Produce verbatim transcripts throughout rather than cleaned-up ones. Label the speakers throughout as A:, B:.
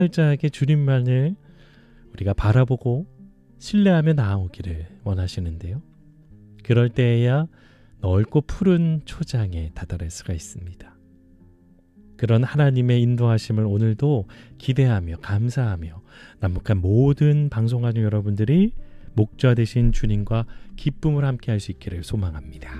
A: 활짝하게 주님만을 우리가 바라보고 신뢰하며 나아오기를 원하시는데요. 그럴 때에야 넓고 푸른 초장에 다다를 수가 있습니다. 그런 하나님의 인도하심을 오늘도 기대하며 감사하며 남북한 모든 방송하는 여러분들이 목자 되신 주님과 기쁨을 함께 할 수 있기를 소망합니다.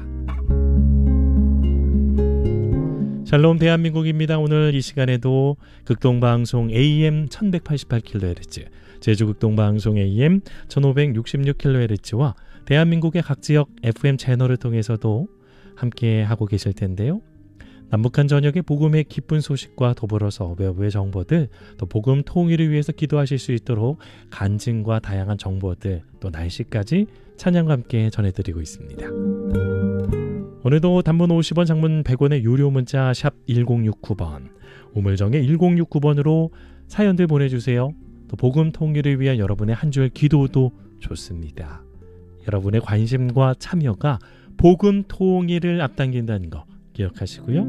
A: 샬롬 대한민국입니다. 오늘 이 시간에도 극동방송 에이엠 천백팔십팔 킬로헤르츠, 제주극동방송 에이엠 천오백육십육 킬로헤르츠와 대한민국의 각 지역 에프엠 채널을 통해서도 함께 하고 계실 텐데요. 남북한 전역의 복음의 기쁜 소식과 더불어서 외부의 정보들, 또 복음 통일을 위해서 기도하실 수 있도록 간증과 다양한 정보들, 또 날씨까지 찬양과 함께 전해드리고 있습니다. 오늘도 단문 오십 원, 장문 백 원의 유료 문자 샵 일공육구 번, 우물정의 일공육구 번으로 사연들 보내주세요. 또 복음 통일을 위한 여러분의 한 줄 기도도 좋습니다. 여러분의 관심과 참여가 복음 통일을 앞당긴다는 거 기억하시고요.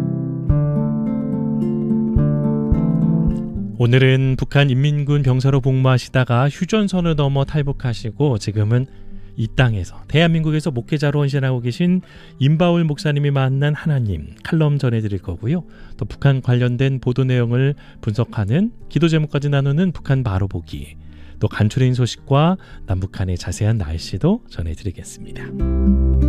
A: 오늘은 북한 인민군 병사로 복무하시다가 휴전선을 넘어 탈북하시고 지금은 이 땅에서 대한민국에서 목회자로 헌신하고 계신 임바울 목사님이 만난 하나님 칼럼 전해드릴 거고요. 또 북한 관련된 보도 내용을 분석하는 기도 제목까지 나누는 북한 바로보기, 또 간추린 소식과 남북한의 자세한 날씨도 전해드리겠습니다.